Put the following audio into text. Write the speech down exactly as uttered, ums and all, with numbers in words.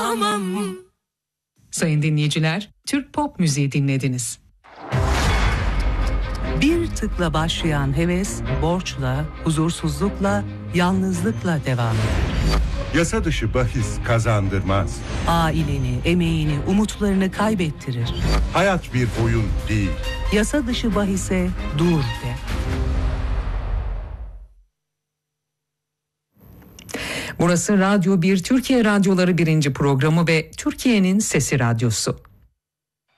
tamam. Sayın dinleyiciler, Türk pop müziği dinlediniz. Bir tıkla başlayan heves, borçla, huzursuzlukla, yalnızlıkla devam eder. Yasa dışı bahis kazandırmaz. Aileni, emeğini, umutlarını kaybettirir. Hayat bir oyun değil. Yasa dışı bahise dur de. Burası Radyo bir Türkiye Radyoları birinci programı ve Türkiye'nin Sesi Radyosu.